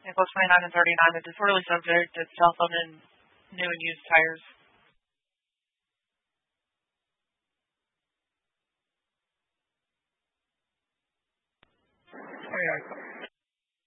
Vehicles 29 and 39 are disorderly subject to cell phone and new and used tires. Oh, yeah.